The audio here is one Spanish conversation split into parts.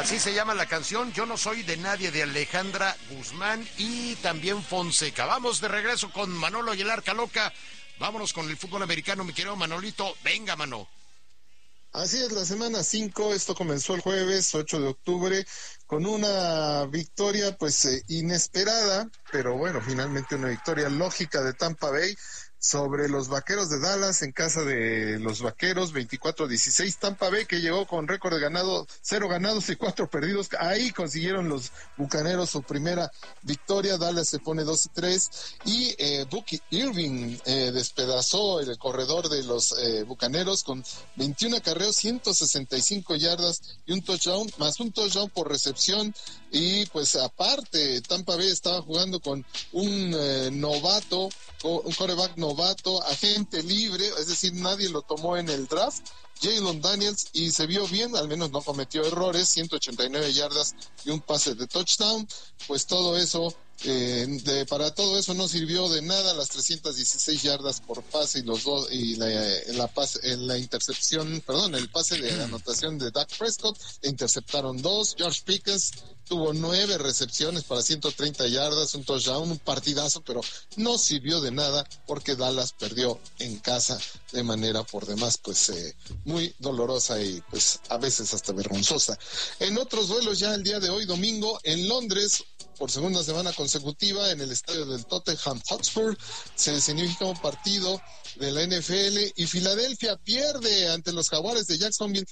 Así se llama la canción, Yo no soy de nadie, de Alejandra Guzmán y también Fonseca. Vamos de regreso con Manolo y el Arca Loca. Vámonos con el fútbol americano, mi querido Manolito. Venga, Mano. Así es, la semana 5, esto comenzó el jueves 8 de octubre con una victoria pues inesperada, pero bueno, finalmente una victoria lógica de Tampa Bay sobre los Vaqueros de Dallas en casa de los Vaqueros, 24-16. Tampa Bay, que llegó con récord de ganado, 0 ganados y 4 perdidos. Ahí consiguieron los Bucaneros su primera victoria. Dallas se pone 2-3 y Bucky Irving despedazó el corredor de los Bucaneros con 21 acarreos, 165 yardas y un touchdown, más un touchdown por recepción. Y pues aparte, Tampa Bay estaba jugando con un novato, un quarterback novato, agente libre, es decir, nadie lo tomó en el draft, Jalen Daniels, y se vio bien, al menos no cometió errores, 189 yardas y un pase de touchdown. Pues todo eso, para todo eso no sirvió de nada las 316 yardas por pase y los dos y la intercepción, perdón, el pase de anotación de Dak Prescott, le interceptaron 2. George Pickens tuvo 9 recepciones para 130 yardas, un touchdown, un partidazo, pero no sirvió de nada porque Dallas perdió en casa de manera por demás pues muy dolorosa y pues a veces hasta vergonzosa. En otros duelos ya el día de hoy, domingo, en Londres, por segunda semana consecutiva, en el estadio del Tottenham Hotspur, se significa un partido de la NFL y Filadelfia pierde ante los Jaguares de Jacksonville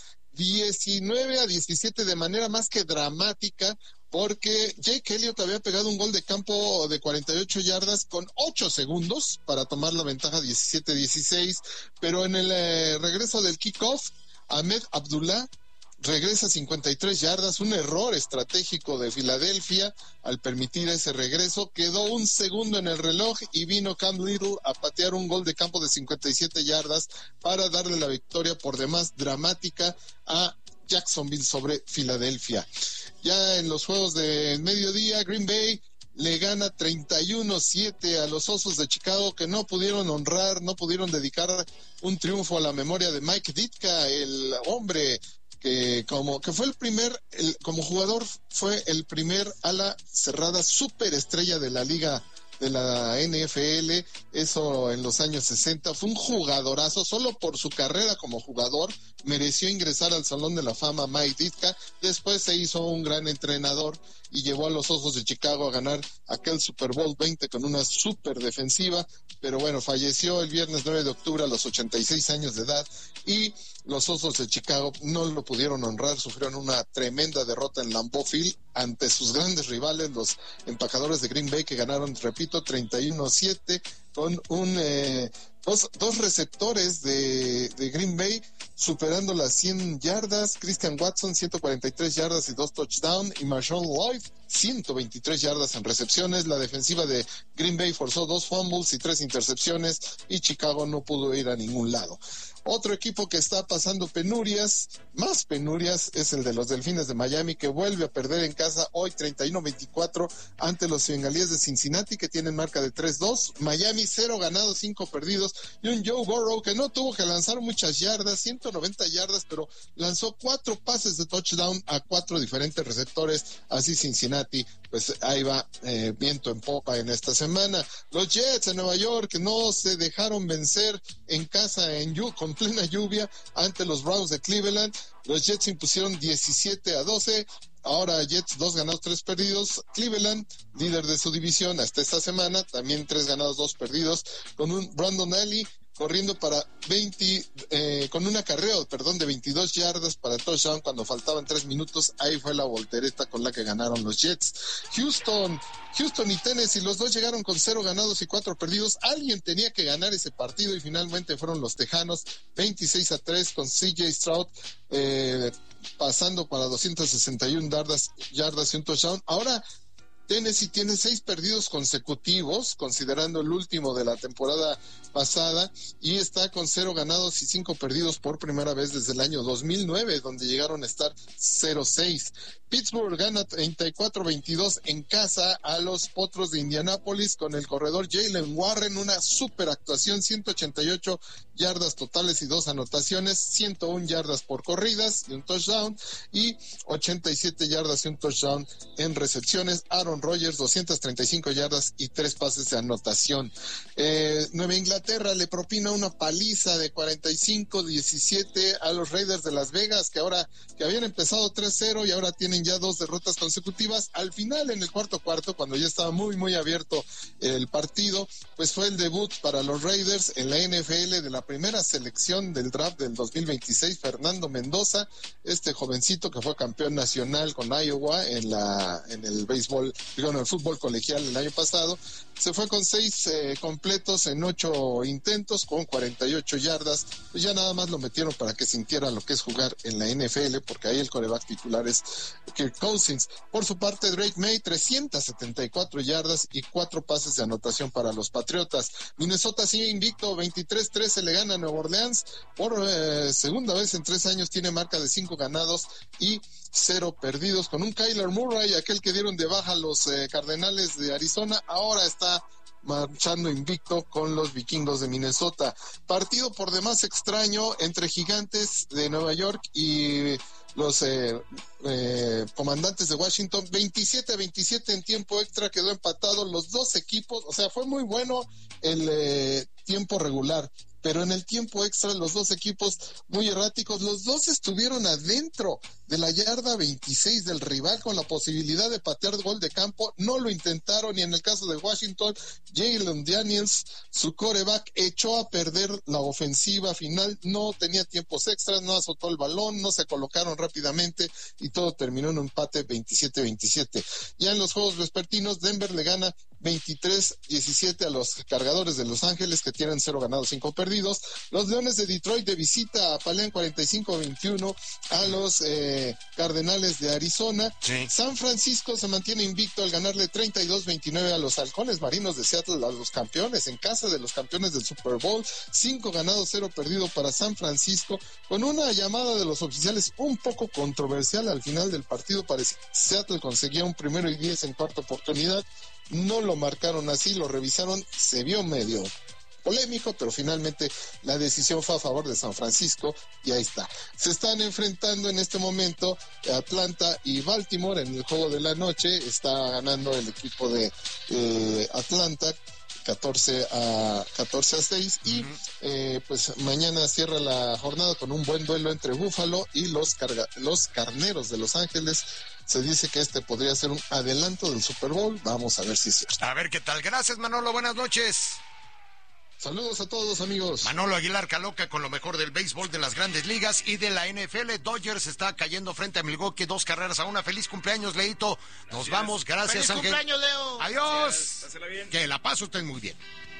19-17 de manera más que dramática, porque Jake Elliott había pegado un gol de campo de 48 yardas con 8 segundos para tomar la ventaja 17-16, pero en el regreso del kickoff, Ahmed Abdullah regresa 53 yardas, un error estratégico de Filadelfia al permitir ese regreso. Quedó un segundo en el reloj y vino Cam Little a patear un gol de campo de 57 yardas para darle la victoria por demás dramática a Jacksonville sobre Filadelfia. Ya en los juegos del mediodía, Green Bay le gana 31-7 a los Osos de Chicago, que no pudieron honrar, no pudieron dedicar un triunfo a la memoria de Mike Ditka, el hombre que fue como jugador fue el primer ala cerrada superestrella de la liga de la NFL, eso en los años 60, fue un jugadorazo, solo por su carrera como jugador mereció ingresar al Salón de la Fama Mike Ditka. Después se hizo un gran entrenador y llevó a los Osos de Chicago a ganar aquel Super Bowl 20 con una super defensiva, pero bueno, falleció el viernes 9 de octubre a los 86 años de edad y los Osos de Chicago no lo pudieron honrar, sufrieron una tremenda derrota en Lambeau Field ante sus grandes rivales, los empacadores de Green Bay, que ganaron, repito, 31-7 con dos receptores de Green Bay superando las 100 yardas, Christian Watson 143 yardas y 2 touchdowns, y Marshawn Lloyd 123 yardas en recepciones. La defensiva de Green Bay forzó 2 fumbles y 3 intercepciones y Chicago no pudo ir a ningún lado. Otro equipo que está pasando penurias, más penurias, es el de los Delfines de Miami, que vuelve a perder en casa hoy 31-24 ante los Bengalíes de Cincinnati, que tienen marca de 3-2. Miami 0 ganados, 5 perdidos, y un Joe Burrow que no tuvo que lanzar muchas yardas, 190 yardas, pero lanzó 4 pases de touchdown a 4 diferentes receptores. Así Cincinnati, pues ahí va viento en popa en esta semana. Los Jets de Nueva York no se dejaron vencer en casa con plena lluvia ante los Browns de Cleveland. Los Jets impusieron 17-12. Ahora Jets 2 ganados, 3 perdidos. Cleveland, líder de su división hasta esta semana, también 3 ganados, 2 perdidos, con un Brandon Allen corriendo para con un acarreo, de 22 yardas para touchdown cuando faltaban 3 minutos. Ahí fue la voltereta con la que ganaron los Jets. Houston y Tennessee, los dos llegaron con 0 ganados y 4 perdidos. Alguien tenía que ganar ese partido y finalmente fueron los Tejanos, 26-3 con CJ Stroud pasando para 261 yardas y un touchdown. Ahora Tennessee tiene 6 perdidos consecutivos, considerando el último de la temporada pasada, y está con 0 ganados y 5 perdidos por primera vez desde el año 2009, donde llegaron a estar 0-6. Pittsburgh gana 34-22 en casa a los Potros de Indianápolis con el corredor Jaylen Warren, una super actuación, 188 yardas totales y 2 anotaciones, 101 yardas por corridas y un touchdown, y 87 yardas y un touchdown en recepciones. Aaron Rodgers, 235 yardas y 3 pases de anotación. Nueva Inglaterra le propina una paliza de 45-17 a los Raiders de Las Vegas, que habían empezado 3-0 y ahora tienen ya 2 derrotas consecutivas. Al final, en el cuarto, cuando ya estaba muy abierto el partido, pues fue el debut para los Raiders en la NFL de la primera selección del draft del 2026, Fernando Mendoza, este jovencito que fue campeón nacional con Iowa en el béisbol, en el fútbol colegial el año pasado. Se fue con 6 completos en 8 intentos, con 48 yardas. Pues ya nada más lo metieron para que sintiera lo que es jugar en la NFL, porque ahí el quarterback titular es Kirk Cousins. Por su parte, Drake May, 374 yardas y 4 pases de anotación para los Patriotas. Minnesota sigue invicto, 23-13 le gana a Nueva Orleans. Por segunda vez en 3 años tiene marca de 5 ganados y 0 perdidos, con un Kyler Murray, aquel que dieron de baja los Cardenales de Arizona, ahora está marchando invicto con los Vikingos de Minnesota. Partido por demás extraño entre Gigantes de Nueva York y los Comandantes de Washington. 27-27 en tiempo extra, quedó empatado los dos equipos. O sea, fue muy bueno el tiempo regular, pero en el tiempo extra los dos equipos muy erráticos. Los dos estuvieron adentro de la yarda 26 del rival con la posibilidad de patear gol de campo. No lo intentaron, y en el caso de Washington, Jalen Daniels, su quarterback, echó a perder la ofensiva final. No tenía tiempos extras, no azotó el balón, no se colocaron rápidamente y todo terminó en un empate 27-27. Ya en los juegos vespertinos, Denver le gana 23-17 a los Cargadores de Los Ángeles, que tienen 0 ganados, 5 perdidos. Los Leones de Detroit de visita apalean 45-21 a los Cardenales de Arizona. Sí. San Francisco se mantiene invicto al ganarle 32-29 a los Halcones Marinos de Seattle, a los campeones, en casa de los campeones del Super Bowl. 5 ganados, 0 perdido para San Francisco, con una llamada de los oficiales un poco controversial al final del partido. Parecía Seattle conseguía un 1-10 en cuarta oportunidad. No lo marcaron así, lo revisaron, se vio medio polémico, pero finalmente la decisión fue a favor de San Francisco y ahí está. Se están enfrentando en este momento Atlanta y Baltimore en el juego de la noche. Está ganando el equipo de Atlanta 14-6 y pues mañana cierra la jornada con un buen duelo entre Buffalo y los Carneros de Los Ángeles. Se dice que este podría ser un adelanto del Super Bowl. Vamos a ver si es cierto. A ver qué tal. Gracias, Manolo. Buenas noches. Saludos a todos, amigos. Manolo Aguilar Caloca con lo mejor del béisbol de las Grandes Ligas y de la NFL. Dodgers está cayendo frente a Milwaukee 2-1. Feliz cumpleaños, Leito. Nos vamos. Gracias, Feliz Ángel. cumpleaños, Leo. Adiós. Pásela bien. Que la paso estén muy bien.